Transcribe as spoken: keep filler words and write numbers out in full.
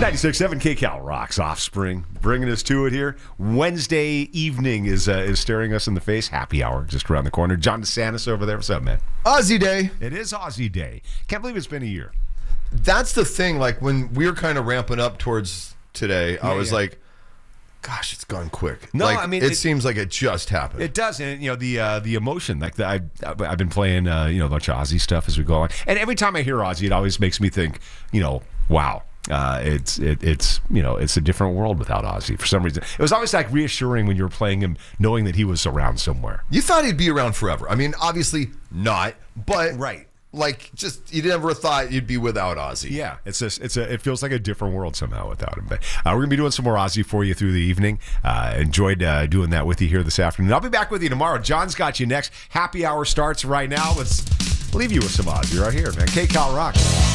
ninety-six point seven K Cal rocks Offspring, bringing us to it here. Wednesday evening is uh, is staring us in the face. Happy hour just around the corner. John DeSantis over there. What's up, man? Aussie Day. It is Aussie Day. Can't believe it's been a year. That's the thing. Like when we were kind of ramping up towards today, yeah, I was yeah. like, "Gosh, it's gone quick." No, like, I mean it, it seems like it just happened. It does, and you know the uh, the emotion. Like the, I, I've been playing, uh, you know, a bunch of Aussie stuff as we go on, and every time I hear Aussie, it always makes me think, you know, wow. Uh, it's it, it's you know it's a different world without Ozzy for some reason. It was always like reassuring when you were playing him, knowing that he was around somewhere. You thought he'd be around forever. I mean, obviously not, but right. Like just you never thought you'd be without Ozzy. Yeah, it's just it's a it feels like a different world somehow without him. But uh, we're gonna be doing some more Ozzy for you through the evening. Uh, enjoyed uh, doing that with you here this afternoon. I'll be back with you tomorrow. John's got you next. Happy hour starts right now. Let's leave you with some Ozzy right here, man. K Cal Rock.